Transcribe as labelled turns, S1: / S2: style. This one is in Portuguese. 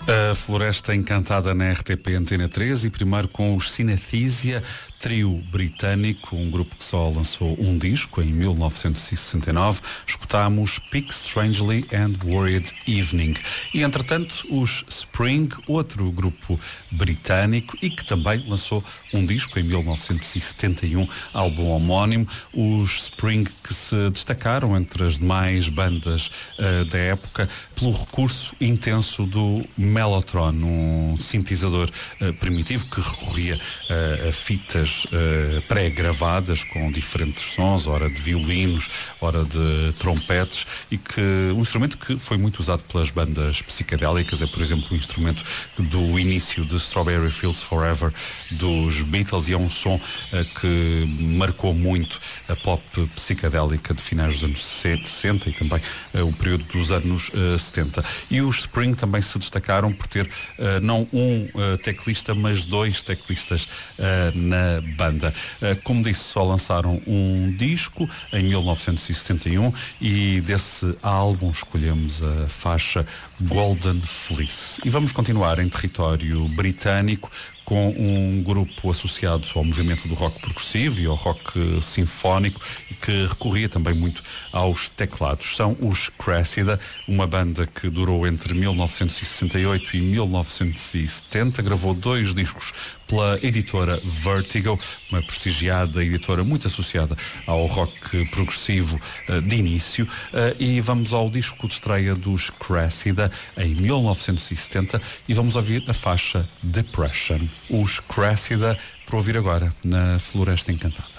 S1: A Floresta Encantada na RTP Antena 3 e primeiro com os Synesthesia, trio britânico, um grupo que só lançou um disco em 1969. Escutámos Peak Strangely and Worried Evening. E entretanto os Spring, outro grupo britânico e que também lançou um disco em 1971, álbum homónimo. Os Spring que se destacaram entre as demais bandas da época pelo recurso intenso do Mellotron, um sintetizador primitivo que recorria a fitas pré-gravadas com diferentes sons, ora de violinos, ora de trompetes, e que um instrumento que foi muito usado pelas bandas psicadélicas, é por exemplo o instrumento do início de Strawberry Fields Forever dos Beatles, e é um som que marcou muito a pop psicadélica de finais dos anos 60 e também o período dos anos 70. E os Spring também se destacaram por ter não um teclista, mas dois teclistas na banda. Como disse, só lançaram um disco em 1971 e desse álbum escolhemos a faixa Golden Fleece. E vamos continuar em território britânico com um grupo associado ao movimento do rock progressivo e ao rock sinfónico e que recorria também muito aos teclados. São os Cressida, uma banda que durou entre 1968 e 1970, gravou 2 discos pela editora Vertigo, uma prestigiada editora muito associada ao rock progressivo de início, e vamos ao disco de estreia dos Cressida em 1970 e vamos ouvir a faixa Depression. Os Cressida, para ouvir agora na Floresta Encantada.